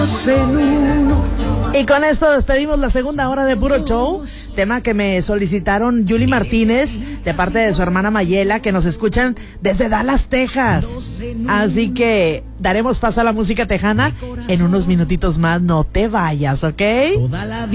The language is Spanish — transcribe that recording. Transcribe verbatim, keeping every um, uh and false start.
Y con esto despedimos la segunda hora de Puro Show, tema que me solicitaron Yuli Martínez de parte de su hermana Mayela, que nos escuchan desde Dallas, Texas. Así que daremos paso a la música tejana en unos minutitos más. No te vayas, ¿ok?